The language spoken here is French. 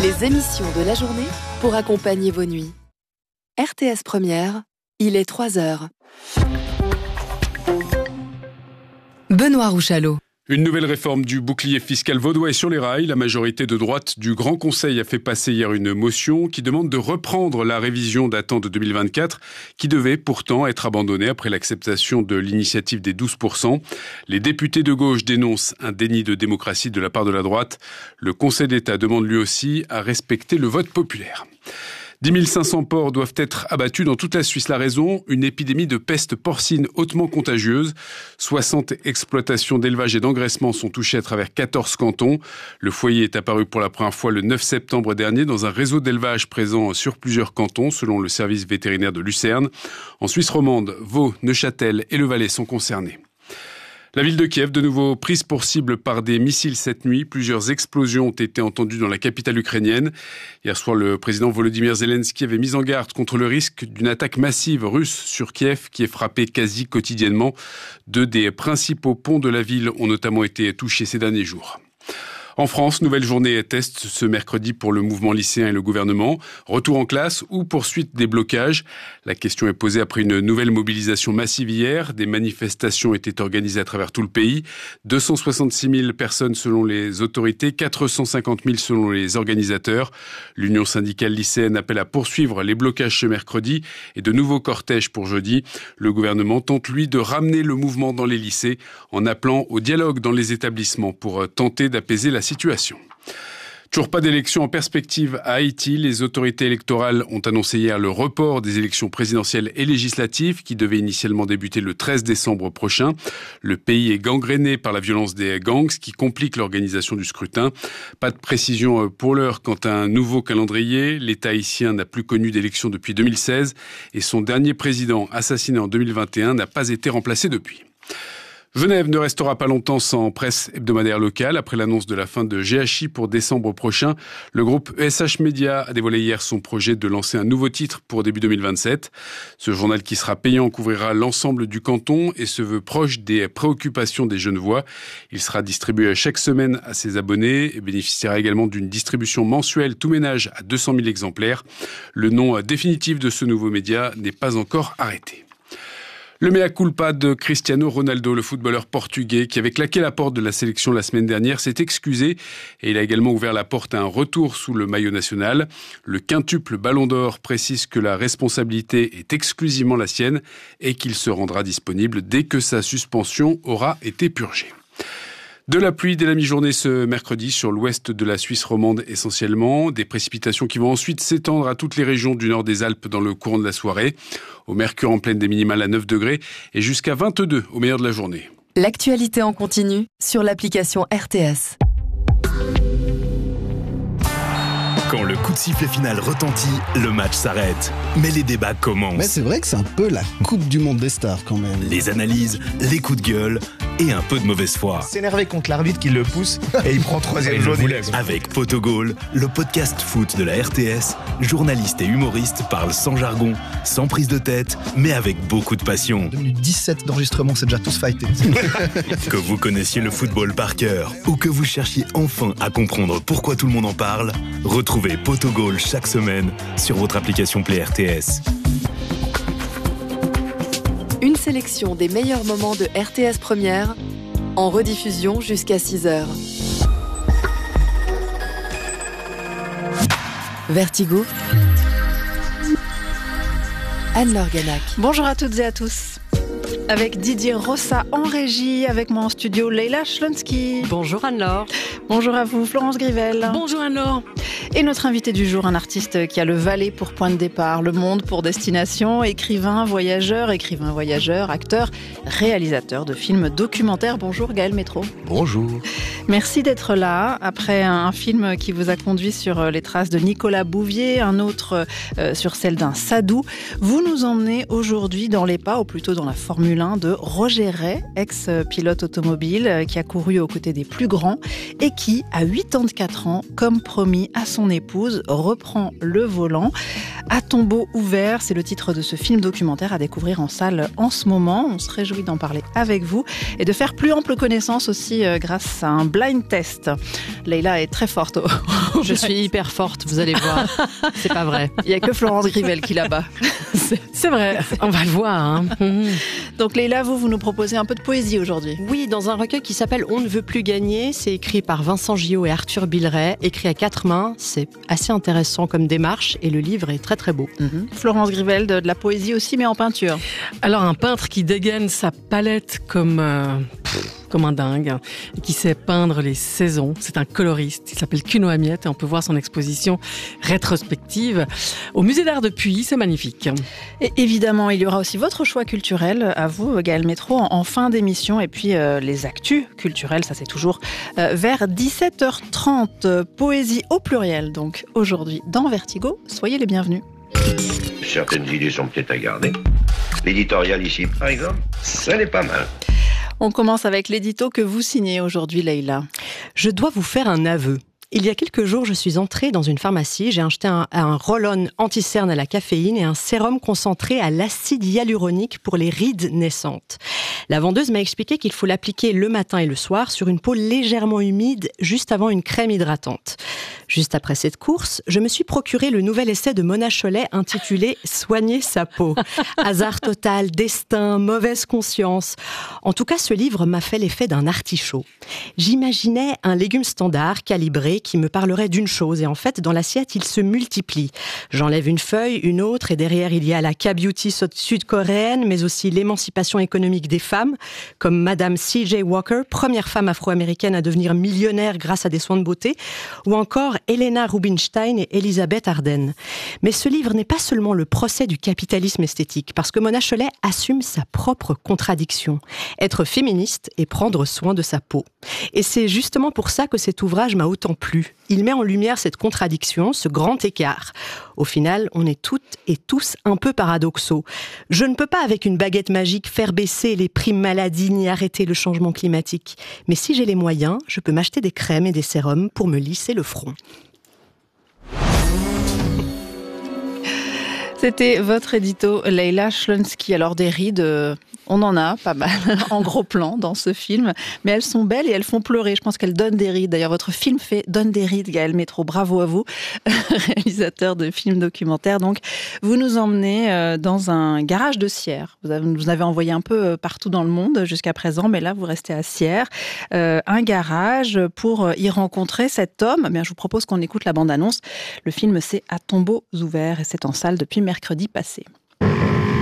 Les émissions de la journée pour accompagner vos nuits. RTS Première, il est 3h. Benoît Rouchalot. Une nouvelle réforme du bouclier fiscal vaudois est sur les rails. La majorité de droite du Grand Conseil a fait passer hier une motion qui demande de reprendre la révision datant de 2024, qui devait pourtant être abandonnée après l'acceptation de l'initiative des 12%. Les députés de gauche dénoncent un déni de démocratie de la part de la droite. Le Conseil d'État demande lui aussi à respecter le vote populaire. 10 500 porcs doivent être abattus dans toute la Suisse. La raison, une épidémie de peste porcine hautement contagieuse. 60 exploitations d'élevage et d'engraissement sont touchées à travers 14 cantons. Le foyer est apparu pour la première fois le 9 septembre dernier dans un réseau d'élevage présent sur plusieurs cantons, selon le service vétérinaire de Lucerne. En Suisse romande, Vaud, Neuchâtel et le Valais sont concernés. La ville de Kiev, de nouveau prise pour cible par des missiles cette nuit. Plusieurs explosions ont été entendues dans la capitale ukrainienne. Hier soir, le président Volodymyr Zelensky avait mis en garde contre le risque d'une attaque massive russe sur Kiev, qui est frappée quasi quotidiennement. Deux des principaux ponts de la ville ont notamment été touchés ces derniers jours. En France, nouvelle journée test ce mercredi pour le mouvement lycéen et le gouvernement. Retour en classe ou poursuite des blocages? La question est posée après une nouvelle mobilisation massive hier. Des manifestations étaient organisées à travers tout le pays. 266 000 personnes selon les autorités, 450 000 selon les organisateurs. L'Union syndicale lycéenne appelle à poursuivre les blocages ce mercredi et de nouveaux cortèges pour jeudi. Le gouvernement tente, lui, de ramener le mouvement dans les lycées en appelant au dialogue dans les établissements pour tenter d'apaiser la situation. Toujours pas d'élection en perspective à Haïti. Les autorités électorales ont annoncé hier le report des élections présidentielles et législatives qui devaient initialement débuter le 13 décembre prochain. Le pays est gangréné par la violence des gangs, ce qui complique l'organisation du scrutin. Pas de précision pour l'heure quant à un nouveau calendrier. L'État haïtien n'a plus connu d'élection depuis 2016 et son dernier président, assassiné en 2021, n'a pas été remplacé depuis. Genève ne restera pas longtemps sans presse hebdomadaire locale. Après l'annonce de la fin de GHI pour décembre prochain, le groupe ESH Media a dévoilé hier son projet de lancer un nouveau titre pour début 2027. Ce journal qui sera payant couvrira l'ensemble du canton et se veut proche des préoccupations des Genevois. Il sera distribué chaque semaine à ses abonnés et bénéficiera également d'une distribution mensuelle tout ménage à 200 000 exemplaires. Le nom définitif de ce nouveau média n'est pas encore arrêté. Le mea culpa de Cristiano Ronaldo, le footballeur portugais qui avait claqué la porte de la sélection la semaine dernière, s'est excusé et il a également ouvert la porte à un retour sous le maillot national. Le quintuple Ballon d'Or précise que la responsabilité est exclusivement la sienne et qu'il se rendra disponible dès que sa suspension aura été purgée. De la pluie dès la mi-journée ce mercredi sur l'ouest de la Suisse romande essentiellement. Des précipitations qui vont ensuite s'étendre à toutes les régions du nord des Alpes dans le courant de la soirée. Au mercure en pleine des minimales à 9 degrés et jusqu'à 22 au meilleur de la journée. L'actualité en continu sur l'application RTS. Quand le coup de sifflet final retentit, le match s'arrête. Mais les débats commencent. Mais c'est vrai que c'est un peu la Coupe du Monde des stars quand même. Les analyses, les coups de gueule et un peu de mauvaise foi. S'énerver contre l'arbitre qui le pousse et il prend troisième jaune. Avec Potogol, le podcast foot de la RTS, journalistes et humoristes parlent sans jargon, sans prise de tête, mais avec beaucoup de passion. 2 minutes 17 d'enregistrement, c'est déjà tous fighté. Que vous connaissiez le football par cœur ou que vous cherchiez enfin à comprendre pourquoi tout le monde en parle, retrouvez Potogol chaque semaine sur votre application Play RTS. Une sélection des meilleurs moments de RTS Première, en rediffusion jusqu'à 6h. Vertigo. Anne-Laure Ganac. Bonjour à toutes et à tous. Avec Didier Rossa en régie, avec moi en studio Leila Schlonsky. Bonjour Anne-Laure. Bonjour à vous Florence Grivel. Bonjour Anne-Laure. Et notre invité du jour, un artiste qui a le Valais pour point de départ, le monde pour destination, écrivain, voyageur, acteur, réalisateur de films documentaires. Bonjour Gaël Métro. Bonjour. Merci d'être là. Après un film qui vous a conduit sur les traces de Nicolas Bouvier, un autre sur celle d'un Sadou, vous nous emmenez aujourd'hui dans les pas, ou plutôt dans la Formule 1 de Roger Ray, ex-pilote automobile qui a couru aux côtés des plus grands et qui, à 84 ans, comme promis à son épouse, reprend le volant. À tombeau ouvert, c'est le titre de ce film documentaire à découvrir en salle en ce moment. On se réjouit d'en parler avec vous et de faire plus ample connaissance aussi grâce à un blind test. Leïla est très forte. Je suis hyper forte, vous allez voir. C'est pas vrai. Il n'y a que Florence Grivel qui la bat. C'est vrai, on va le voir. Hein. Donc Leïla, vous nous proposez un peu de poésie aujourd'hui. Oui, dans un recueil qui s'appelle On ne veut plus gagner. C'est écrit par Vincent Gillot et Arthur Billeret, écrit à 4 mains. C'est assez intéressant comme démarche et le livre est très très beau. Florence Grivel, de la poésie aussi, mais en peinture. Alors un peintre qui dégaine sa palette comme un dingue, et qui sait peindre les saisons. C'est un coloriste, il s'appelle Cuno Amiette et on peut voir son exposition rétrospective au musée d'art de Puy, c'est magnifique. Et évidemment, il y aura aussi votre choix culturel à vous, Gaël Métro, en fin d'émission, et puis les actus culturels, ça c'est toujours vers 17h30. Poésie au pluriel, donc aujourd'hui dans Vertigo, soyez les bienvenus. Certaines idées sont peut-être à garder. L'éditorial ici, par exemple, ça n'est pas mal. On commence avec l'édito que vous signez aujourd'hui, Leïla. Je dois vous faire un aveu. Il y a quelques jours, je suis entrée dans une pharmacie. J'ai acheté un roll-on anti-cerne à la caféine et un sérum concentré à l'acide hyaluronique pour les rides naissantes. La vendeuse m'a expliqué qu'il faut l'appliquer le matin et le soir sur une peau légèrement humide, juste avant une crème hydratante. Juste après cette course, je me suis procuré le nouvel essai de Mona Chollet intitulé « Soigner sa peau ». Hasard total, destin, mauvaise conscience. En tout cas, ce livre m'a fait l'effet d'un artichaut. J'imaginais un légume standard, calibré, qui me parlerait d'une chose. Et en fait, dans l'assiette, il se multiplie. J'enlève une feuille, une autre, et derrière, il y a la K-beauty sud-coréenne, mais aussi l'émancipation économique des femmes, comme Madame C.J. Walker, première femme afro-américaine à devenir millionnaire grâce à des soins de beauté, ou encore Helena Rubinstein et Elisabeth Arden. Mais ce livre n'est pas seulement le procès du capitalisme esthétique, parce que Mona Chollet assume sa propre contradiction. Être féministe et prendre soin de sa peau. Et c'est justement pour ça que cet ouvrage m'a autant plu. Il met en lumière cette contradiction, ce grand écart. Au final, on est toutes et tous un peu paradoxaux. Je ne peux pas, avec une baguette magique, faire baisser les primes maladies ni arrêter le changement climatique. Mais si j'ai les moyens, je peux m'acheter des crèmes et des sérums pour me lisser le front. C'était votre édito, Leïla Schlonsky. Alors des rides, on en a pas mal en gros plan dans ce film, mais elles sont belles et elles font pleurer. Je pense qu'elles donnent des rides. D'ailleurs, votre film donne des rides, Gaël Métro. Bravo à vous, réalisateur de films documentaires. Donc, vous nous emmenez dans un garage de Sierre. Vous nous avez envoyé un peu partout dans le monde jusqu'à présent, mais là, vous restez à Sierre. Un garage pour y rencontrer cet homme. Bien, je vous propose qu'on écoute la bande-annonce. Le film, c'est À tombeaux ouverts et c'est en salle depuis mercredi passé.